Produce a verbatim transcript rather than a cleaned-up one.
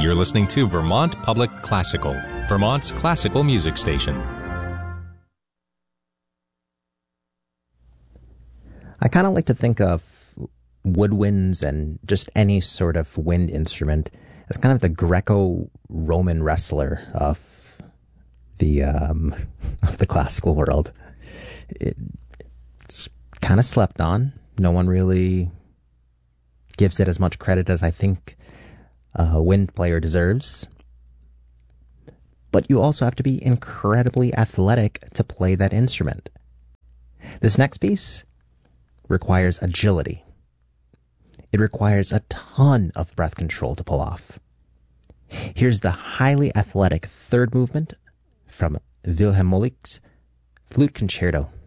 You're listening to Vermont Public Classical, Vermont's classical music station. I kind of like to think of woodwinds and just any sort of wind instrument as kind of the Greco-Roman wrestler of the um, of the classical world. It, it's kind of slept on. No one really gives it as much credit as I think a wind player deserves. But you also have to be incredibly athletic to play that instrument. This next piece requires agility. It requires a ton of breath control to pull off. Here's the highly athletic third movement from Wilhelm Moelig's Flute Concerto.